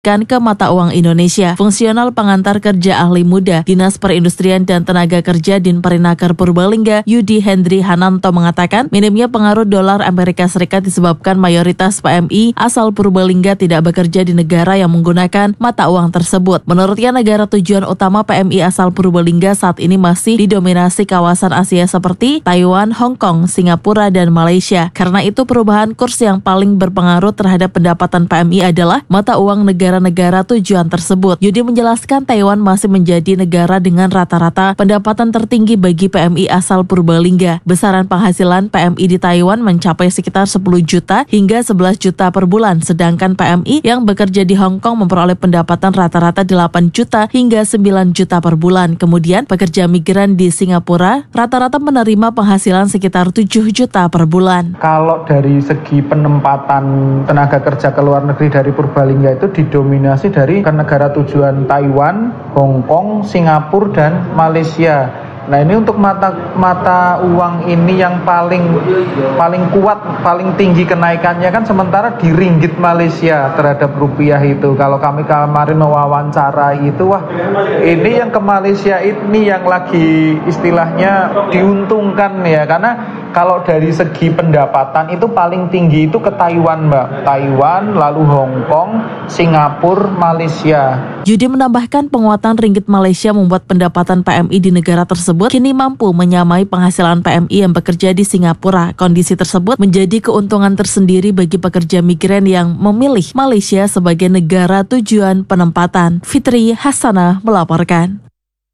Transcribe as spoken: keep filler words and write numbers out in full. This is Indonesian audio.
kan ke mata uang Indonesia. Fungsional pengantar kerja ahli muda Dinas Perindustrian dan Tenaga Kerja Dinperinaker Purbalingga Yudi Hendri Hananto mengatakan minimnya pengaruh dolar Amerika Serikat disebabkan mayoritas P M I asal Purbalingga tidak bekerja di negara yang menggunakan mata uang tersebut. Menurutnya negara tujuan utama P M I asal Purbalingga saat ini masih didominasi kawasan Asia seperti Taiwan, Hong Kong, Singapura, dan Malaysia. Karena itu perubahan kurs yang paling berpengaruh terhadap pendapatan P M I adalah mata uang negara-negara tujuan tersebut. Yudi menjelaskan Taiwan masih menjadi negara dengan rata-rata pendapatan tertinggi bagi P M I asal Purbalingga. Besaran penghasilan P M I di Taiwan mencapai sekitar sepuluh juta hingga sebelas juta per bulan, sedangkan P M I yang bekerja di Hong Kong memperoleh pendapatan rata-rata delapan juta hingga sembilan juta per bulan. Kemudian pekerja migran di Singapura rata-rata menerima penghasilan sekitar tujuh juta per bulan. Kalau dari segi penempatan tenaga kerja ke luar negeri dari Purbalingga itu didominasi dari ke negara tujuan Taiwan, Hong Kong, Singapura, dan Malaysia. Nah, ini untuk mata mata uang ini yang paling paling kuat, paling tinggi kenaikannya kan, sementara di ringgit Malaysia terhadap rupiah itu. Kalau kami kemarin mewawancara itu, wah ini yang ke Malaysia ini yang lagi istilahnya diuntungkan ya, karena kalau dari segi pendapatan itu paling tinggi itu ke Taiwan, Mbak. Taiwan, lalu Hong Kong, Singapura, Malaysia. Yudi menambahkan penguatan ringgit Malaysia membuat pendapatan P M I di negara tersebut kini mampu menyamai penghasilan P M I yang bekerja di Singapura. Kondisi tersebut menjadi keuntungan tersendiri bagi pekerja migran yang memilih Malaysia sebagai negara tujuan penempatan. Fitri Hasanah melaporkan.